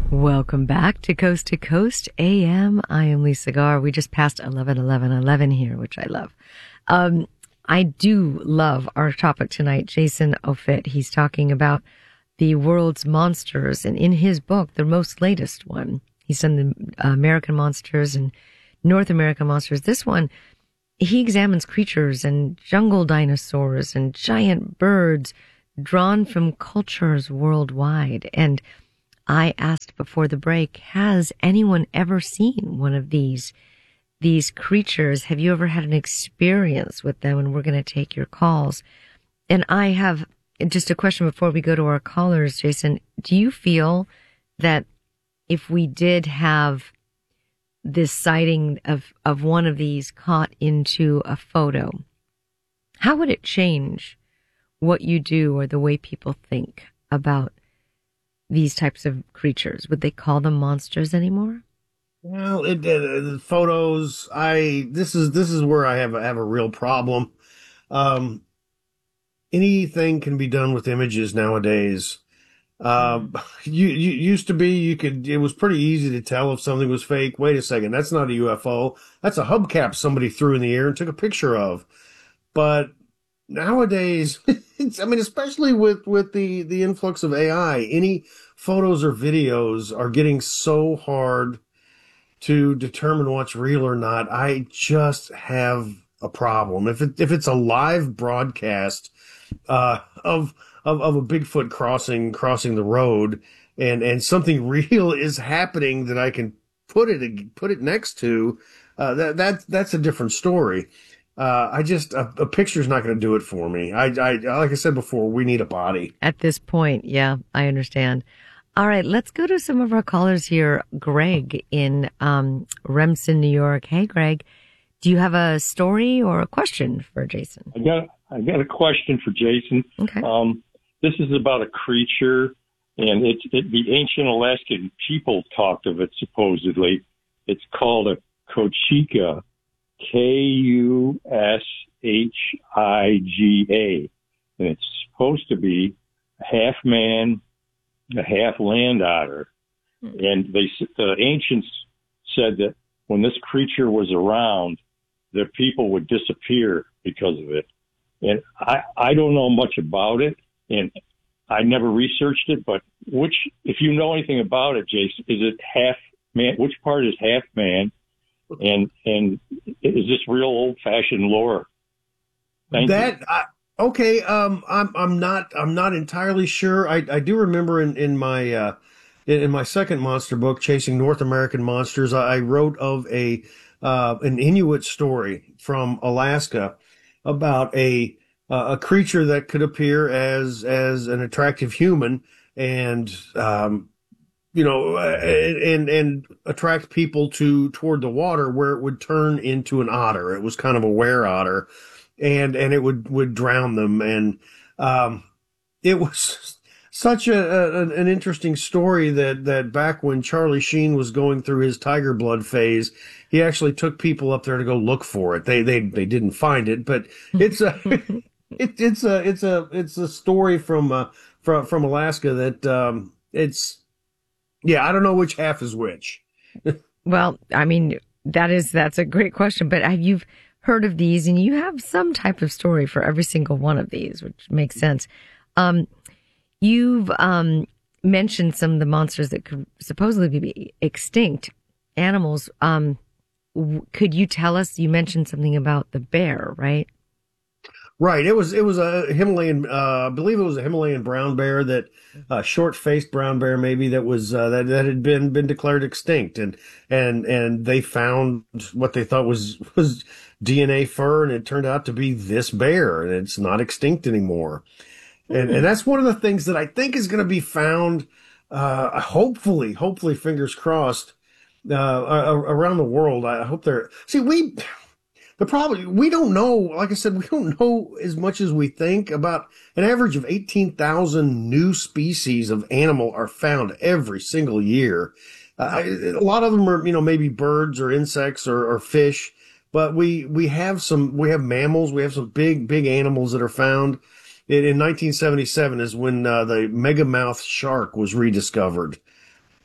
Welcome back to Coast AM. I am Lisa Garr. We just passed 11:11:11 here, which I love. I do love our topic tonight. Jason Offitt, he's talking about the world's monsters, and in his book, the most latest one, he's done the American monsters and North American monsters. This one, he examines creatures and jungle dinosaurs and giant birds drawn from cultures worldwide. And I asked before the break, has anyone ever seen one of these creatures? Have you ever had an experience with them? And we're going to take your calls. And I have just a question before we go to our callers, Jason. Do you feel that if we did have this sighting of one of these caught into a photo, how would it change what you do or the way people think about these types of creatures? Would they call them monsters anymore? Well, the photos. This is where I have a real problem. Anything can be done with images nowadays. You used to be it was pretty easy to tell if something was fake. Wait a second, that's not a UFO. That's a hubcap somebody threw in the air and took a picture of. But nowadays, especially with the influx of AI, any photos or videos are getting so hard to determine what's real or not. I just have a problem. If it's a live broadcast of a Bigfoot crossing the road and something real is happening that I can put it next to, that's a different story. A picture's not going to do it for me. Like I said before, we need a body. At this point, yeah, I understand. All right, let's go to some of our callers here. Greg in Remsen, New York. Hey, Greg, do you have a story or a question for Jason? I got a question for Jason. Okay. This is about a creature, and the ancient Alaskan people talked of it supposedly. It's called a Kushika. Kushhiga, and it's supposed to be a half man, a half land otter. And the ancients said that when this creature was around, the people would disappear because of it. And I don't know much about it, and I never researched it, but if you know anything about it, Jason, is it half man? Which part is half man? And is this real old fashioned lore? Okay. I'm not entirely sure. I do remember in my second monster book, Chasing North American Monsters, I wrote of an Inuit story from Alaska about a creature that could appear as an attractive human and and attract people toward the water, where it would turn into an otter. It was kind of a were otter, and it would drown them. And it was such an interesting story that back when Charlie Sheen was going through his tiger blood phase, he actually took people up there to go look for it. They didn't find it, but it's it's a story from Alaska that yeah, I don't know which half is which. Well, I mean, that's a great question, but you've heard of these, and you have some type of story for every single one of these, which makes sense. You've mentioned some of the monsters that could supposedly be extinct animals. Could you tell us? You mentioned something about the bear, right? Right. It was a Himalayan, I believe it was a Himalayan brown bear, that short-faced brown bear maybe, that was that had been declared extinct, and they found what they thought was DNA fur, and it turned out to be this bear, and it's not extinct anymore. And that's one of the things that I think is going to be found, hopefully, fingers crossed, around the world. I hope the problem, we don't know, like I said, we don't know as much as we think. About an average of 18,000 new species of animal are found every single year. A lot of them are, maybe birds or insects or fish, but we have mammals, we have some big animals that are found. In 1977 is when the megamouth shark was rediscovered.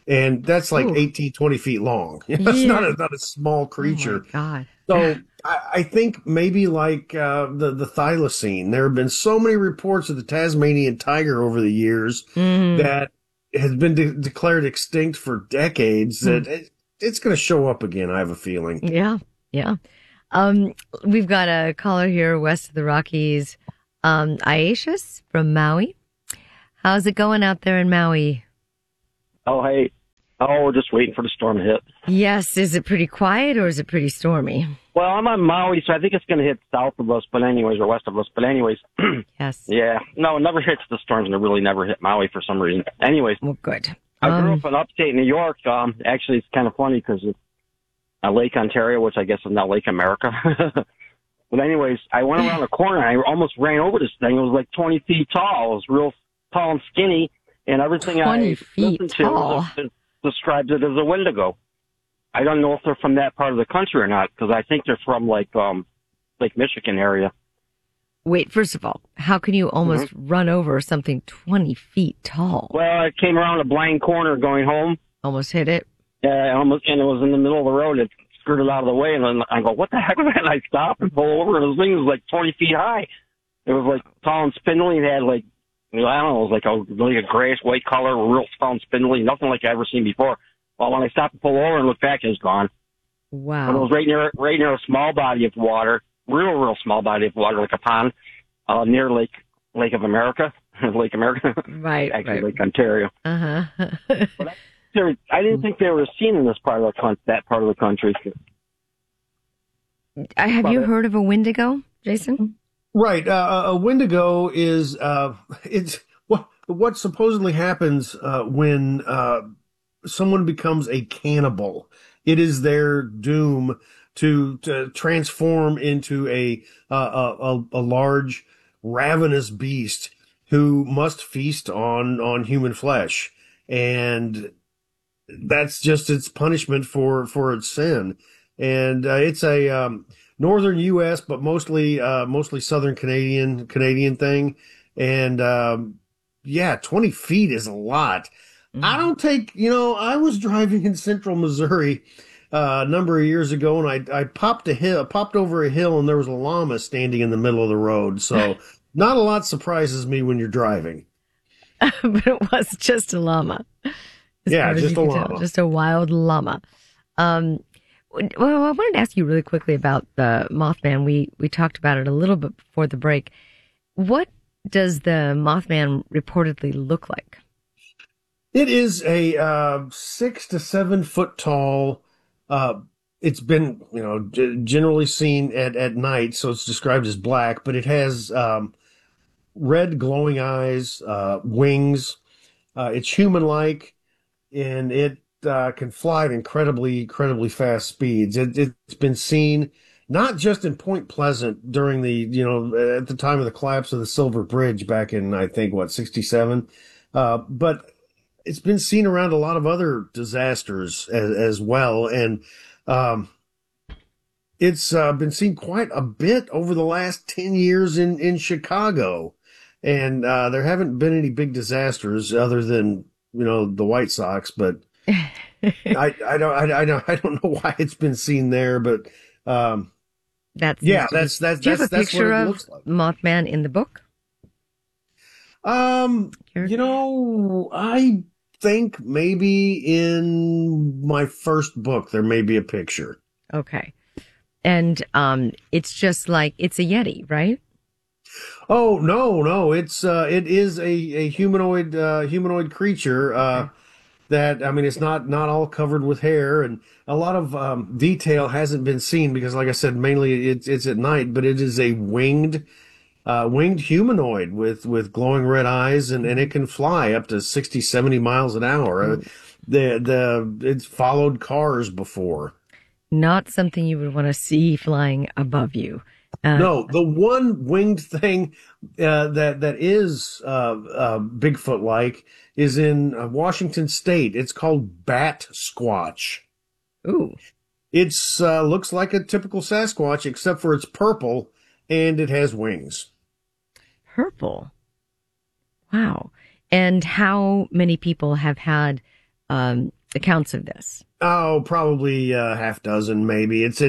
And that's like Ooh. 18, 20 feet long. That's Yeah. not a small Oh my creature. God. So I think maybe like the thylacine. There have been so many reports of the Tasmanian tiger over the years Mm. that has been declared extinct for decades. That it's going to show up again. I have a feeling. Yeah. Yeah. Um, we've got a caller here west of the Rockies. Aishas from Maui. How's it going out there in Maui? Oh, hey. Oh, we're just waiting for the storm to hit. Yes. Is it pretty quiet or is it pretty stormy? Well, I'm on Maui, so I think it's going to hit south of us, but anyways, or west of us. But anyways, Yes. yeah. No, it never hits the storms, and it really never hit Maui for some reason. Anyways, Well, good. I grew up in upstate New York. Actually, it's kind of funny because it's Lake Ontario, which I guess is now Lake America. But anyways, I went around a corner, and I almost ran over this thing. It was like 20 feet tall. It was real tall and skinny, and everything 20 I feet listened tall. to describes it as a Wendigo. I don't know if they're from that part of the country or not, because I think they're from like Lake Michigan area. Wait, first of all, how can you almost run over something 20 feet tall? Well, I came around a blind corner going home. Almost hit it. And it was in the middle of the road. It skirted out of the way, and then I go, "What the heck was that?" And I stopped and pulled over, and the thing was like 20 feet high. It was like tall and spindly. It had like, I don't know, it was like a grayish white color, real tall and spindly, nothing like I ever seen before. Well, when I stopped to pull over and looked back, it was gone. Wow. And it was right near a small body of water, real small body of water, like a pond, near Lake of America, Lake America. Right. Actually, Right. Lake Ontario. Uh-huh. But I didn't think they were seen in this part of that part of the country. Have you heard of a Wendigo, Jason? Right. A Wendigo is it's what supposedly happens when someone becomes a cannibal. It is their doom to transform into a large ravenous beast who must feast on human flesh, and that's just its punishment for its sin. And it's a northern U.S. but mostly southern Canadian thing. And yeah, 20 feet is a lot. I don't take, I was driving in central Missouri a number of years ago, and I popped over a hill, and there was a llama standing in the middle of the road. So not a lot surprises me when you're driving. But it was just a llama. Yeah, just a llama. Just a wild llama. Well, I wanted to ask you really quickly about the Mothman. We talked about it a little bit before the break. What does the Mothman reportedly look like? It is a 6 to 7 foot tall. It's been, generally seen at night, so it's described as black, but it has red glowing eyes, wings. It's human-like, and it can fly at incredibly fast speeds. It's been seen not just in Point Pleasant during the, at the time of the collapse of the Silver Bridge back in, I think, 67, but it's been seen around a lot of other disasters as well. And it's been seen quite a bit over the last 10 years in Chicago. And there haven't been any big disasters other than, the White Sox, but I don't know why it's been seen there, but that's do you have a picture of Mothman in the book? I think maybe in my first book there may be a picture. Okay. And it's just like, it's a Yeti, right? Oh, no. It is a humanoid creature, that, I mean, it's not all covered with hair, and a lot of detail hasn't been seen because, like I said, mainly it's at night, but it is a winged humanoid with glowing red eyes, and it can fly up to 60, 70 miles an hour. It's followed cars before. Not something you would want to see flying above you. No, the one winged thing that is Bigfoot-like is in Washington State. It's called Bat Squatch. Ooh. It's looks like a typical Sasquatch, except for it's purple and it has wings. Purple. Wow. And how many people have had accounts of this? Oh, probably half dozen, maybe. It's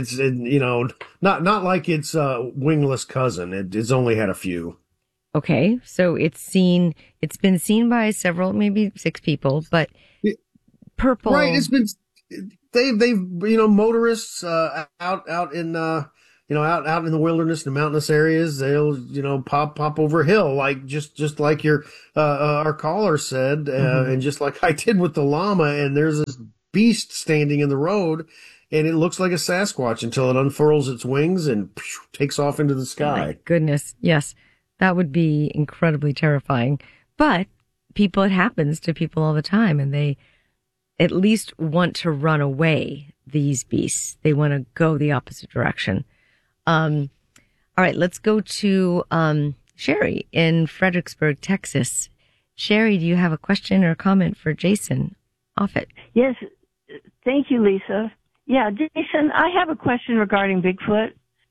not like it's wingless cousin. It's only had a few. Okay, so it's been seen by several, maybe 6 people, but purple. Right. They've motorists out in out in the wilderness and mountainous areas, they'll pop over a hill, like just like our caller said, and just like I did with the llama, and there's this beast standing in the road, and it looks like a Sasquatch until it unfurls its wings and takes off into the sky. Oh my goodness, yes, that would be incredibly terrifying. But it happens to people all the time, and they at least want to run away. These beasts, they want to go the opposite direction. All right, let's go to Sherry in Fredericksburg, Texas. Sherry, do you have a question or a comment for Jason Offutt? Yes, thank you, Lisa. Yeah, Jason, I have a question regarding Bigfoot.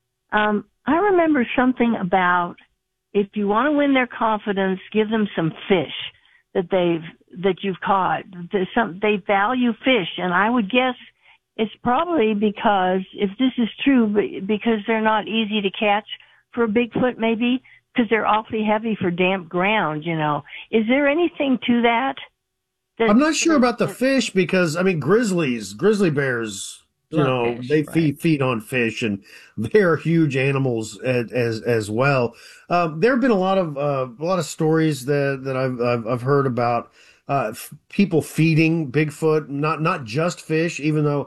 I remember something about if you want to win their confidence, give them some fish that you've caught. They value fish, and I would guess it's probably because, if this is true, because they're not easy to catch for a Bigfoot, maybe because they're awfully heavy for damp ground. Is there anything to that? I'm not sure about the fish because grizzly bears, they feed on fish, and they're huge animals as well. There have been a lot of stories that I've heard about people feeding Bigfoot, not just fish, even though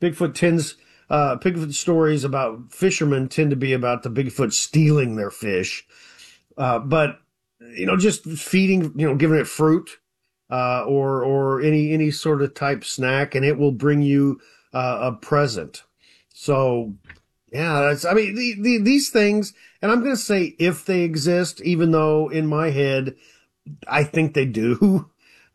Bigfoot stories about fishermen tend to be about the Bigfoot stealing their fish. But just feeding, giving it fruit, or any sort of type snack, and it will bring you a present. So yeah, these things, and I'm going to say if they exist, even though in my head, I think they do.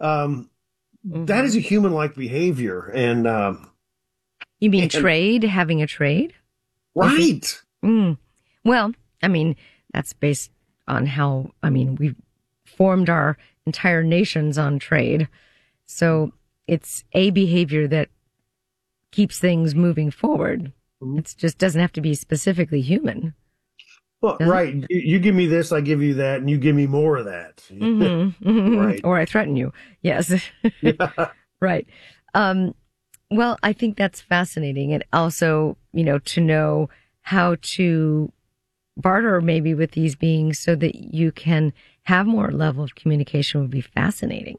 That is a human-like behavior. And, you mean having a trade? Right. Well, that's based on how, we've formed our entire nations on trade. So it's a behavior that keeps things moving forward. It just doesn't have to be specifically human. Well, right. You give me this, I give you that, and you give me more of that. Right. Or I threaten you. Yes. Yeah. Right. Well, I think that's fascinating. And also, to know how to barter maybe with these beings so that you can have more level of communication would be fascinating.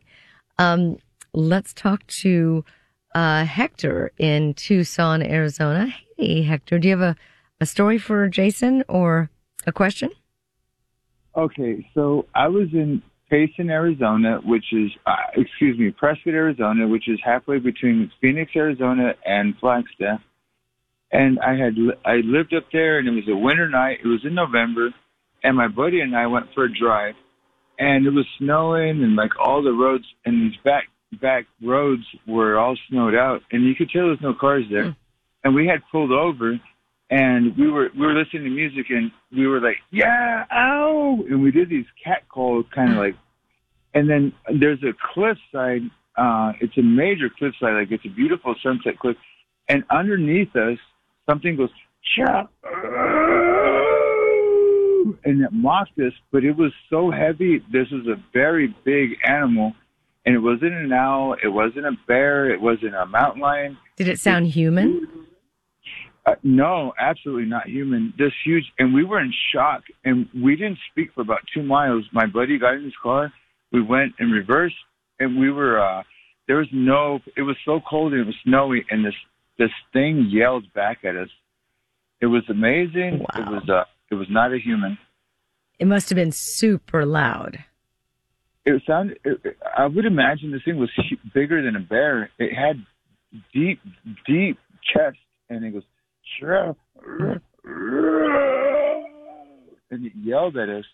Let's talk to Hector in Tucson, Arizona. Hey, Hector, do you have a story for Jason or a question? Okay, so I was in Payson, Arizona, Prescott, Arizona, which is halfway between Phoenix, Arizona, and Flagstaff. And I lived up there, and it was a winter night. It was in November, and my buddy and I went for a drive, and it was snowing, and like all the roads and these back roads were all snowed out, and you could tell there was no cars there. And we had pulled over, and we were listening to music, and we were like, yeah, ow! And we did these cat calls, kind of like, and then there's a cliffside. It's a major cliffside, like it's a beautiful sunset cliff, and underneath us, something goes, chop, and it mocked us, but it was so heavy. This was a very big animal, and it wasn't an owl, it wasn't a bear, it wasn't a mountain lion. Did it sound human? No, absolutely not human. This huge, and we were in shock, and we didn't speak for about 2 miles. My buddy got in his car, we went in reverse, and we were, it was so cold and it was snowy, and this thing yelled back at us. It was amazing. Wow. It was not a human. It must have been super loud. It sounded, I would imagine this thing was bigger than a bear. It had deep chest, and it goes, and it yelled at us.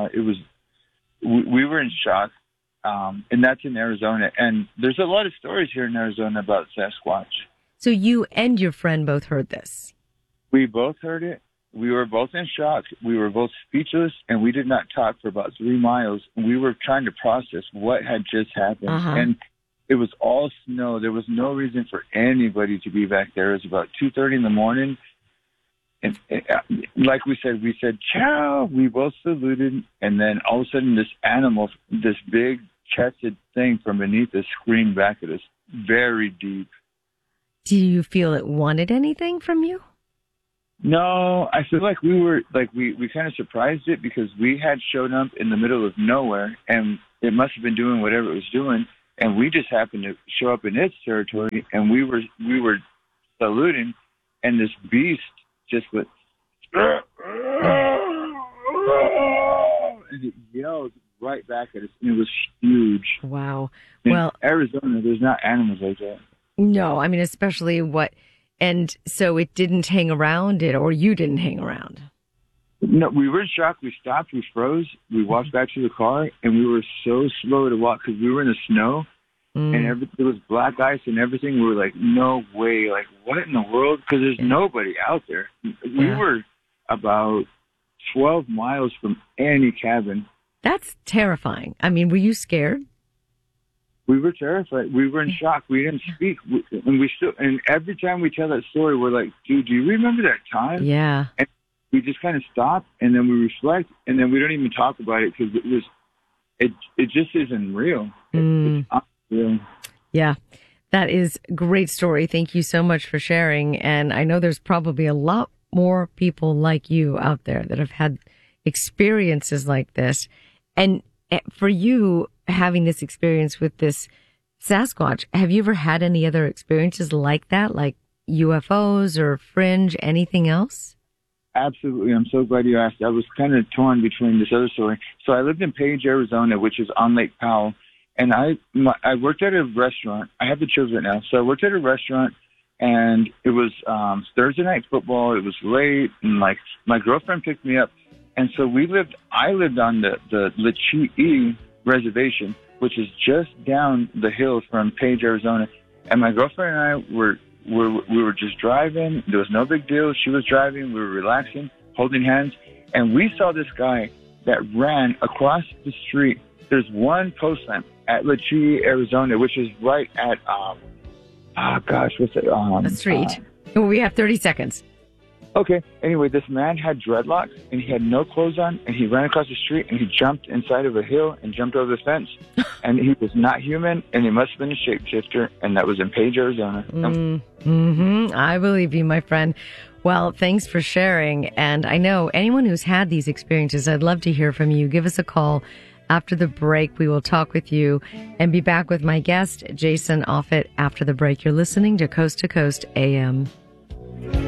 We were in shock, and that's in Arizona. And there's a lot of stories here in Arizona about Sasquatch. So you and your friend both heard this? We both heard it. We were both in shock. We were both speechless, and we did not talk for about 3 miles. We were trying to process what had just happened. And it was all snow. There was no reason for anybody to be back there. It was about 2:30 in the morning. And like we said, ciao. We both saluted. And then all of a sudden, this animal, this big chested thing from beneath us screamed back at us very deep. Do you feel it wanted anything from you? No, I feel like we kind of surprised it because we had shown up in the middle of nowhere and it must have been doing whatever it was doing. And we just happened to show up in its territory and we were saluting and this beast just went, and it yelled right back at us. And it was huge. Wow. In Well, Arizona, there's not animals like that. no, I mean, especially and so it didn't hang around or you didn't hang around. No, we were in shock. We stopped. We froze. We walked back to the car, and we were so slow to walk because we were in the snow, and there was black ice and everything. We were like, no way. Like, what in the world? Because there's nobody out there. We were about 12 miles from any cabin. That's terrifying. I mean, were you scared? We were terrified. We were in shock. We didn't speak. And every time we tell that story, we're like, dude, do you remember that time? Yeah. And we just kind of stop and then we reflect and then we don't even talk about it because it just isn't real. It's not real. Yeah. That is a great story. Thank you so much for sharing. And I know there's probably a lot more people like you out there that have had experiences like this. And for you, having this experience with this Sasquatch, have you ever had any other experiences like that, like UFOs or fringe, anything else? Absolutely. I'm so glad you asked. I was kind of torn between this other story. So I lived in Page, Arizona, which is on Lake Powell, and I worked at a restaurant. I have the children now. So I worked at a restaurant, and it was Thursday night football. It was late, and like my girlfriend picked me up. And so I lived on the Lechee reservation, which is just down the hill from Page, Arizona. And my girlfriend and I we were just driving. There was no big deal. She was driving. We were relaxing, holding hands. And we saw this guy that ran across the street. There's one post lamp at Lechee, Arizona, which is right at, what's it? A street. We have 30 seconds. Okay. Anyway, this man had dreadlocks and he had no clothes on and he ran across the street and he jumped inside of a hill and jumped over the fence. And he was not human and he must have been a shapeshifter, and that was in Page, Arizona. I believe you, my friend. Well, thanks for sharing. And I know anyone who's had these experiences, I'd love to hear from you. Give us a call after the break. We will talk with you and be back with my guest, Jason Offutt, after the break. You're listening to Coast AM.